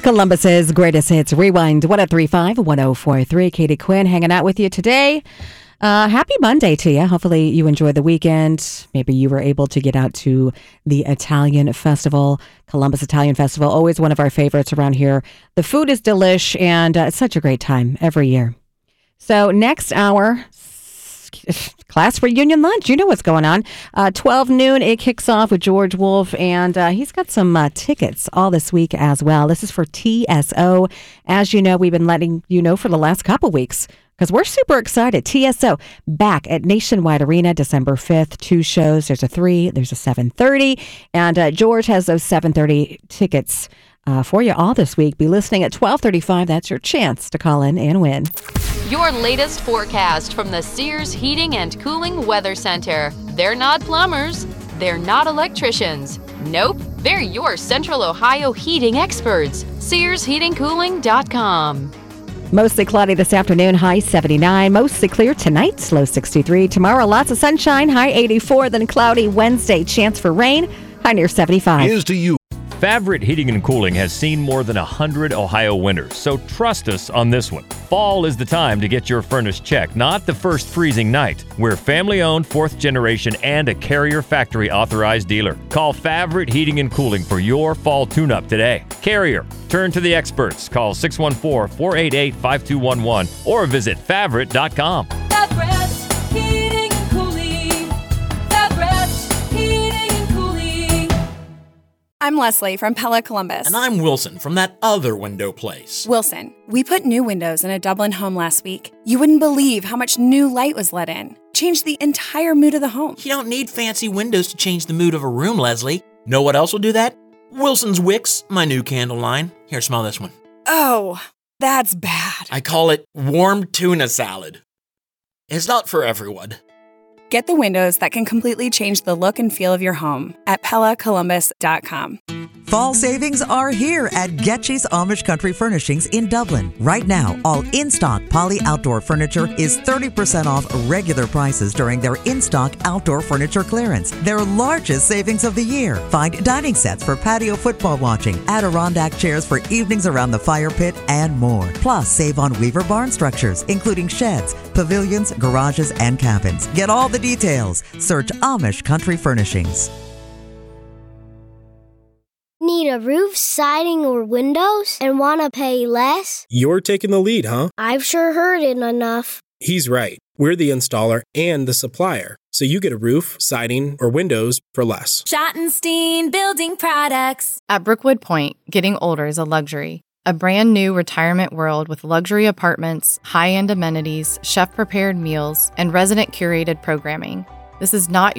Columbus's greatest hits. Rewind 1035 1043. Katie Quinn hanging out with you today. Happy Monday to you. Hopefully you enjoyed the weekend. Maybe you were able to get out to the Italian Festival, Columbus Italian Festival. Always one of our favorites around here. The food is delish and it's such a great time every year. So next hour, class reunion lunch. You know what's going on. 12 noon, it kicks off with George Wolf, and he's got some tickets all this week as well. This is for TSO. As you know, we've been letting you know for the last couple weeks because we're super excited. TSO back at Nationwide Arena December 5th. 2 shows. There's a 3, there's a 7:30, and George has those 7:30 tickets for you all this week. Be listening at 12:35. That's your chance to call in and win. Your latest forecast from the Sears Heating and Cooling Weather Center. They're not plumbers. They're not electricians. Nope, they're your Central Ohio heating experts. SearsHeatingCooling.com. Mostly cloudy this afternoon, high 79. Mostly clear tonight, low 63. Tomorrow, lots of sunshine, high 84. Then cloudy Wednesday, chance for rain, high near 75. Here's to you. Favorite Heating and Cooling has seen more than 100 Ohio winters, so trust us on this one. Fall is the time to get your furnace checked, not the first freezing night. We're family-owned, 4th generation, and a Carrier factory authorized dealer. Call Favorite Heating and Cooling for your fall tune-up today. Carrier, turn to the experts. Call 614-488-5211 or visit Favorite.com. I'm Leslie from Pella Columbus. And I'm Wilson from that other window place. Wilson, we put new windows in a Dublin home last week. You wouldn't believe how much new light was let in. Changed the entire mood of the home. You don't need fancy windows to change the mood of a room, Leslie. Know what else will do that? Wilson's Wicks, my new candle line. Here, smell this one. Oh, that's bad. I call it warm tuna salad. It's not for everyone. Get the windows that can completely change the look and feel of your home at PellaColumbus.com. Fall savings are here at Getchy's Amish Country Furnishings in Dublin. Right now, all in-stock Poly outdoor furniture is 30% off regular prices during their in-stock outdoor furniture clearance, their largest savings of the year. Find dining sets for patio football watching, Adirondack chairs for evenings around the fire pit, and more. Plus, save on Weaver barn structures, including sheds, pavilions, garages, and cabins. Get all the details. Search Amish Country Furnishings. Need a roof, siding, or windows and want to pay less? You're taking the lead, huh? I've sure heard it enough. He's right. We're the installer and the supplier, so you get a roof, siding, or windows for less. Schottenstein Building Products. At Brookwood Point, getting older is a luxury. A brand new retirement world with luxury apartments, high-end amenities, chef-prepared meals, and resident-curated programming. This is not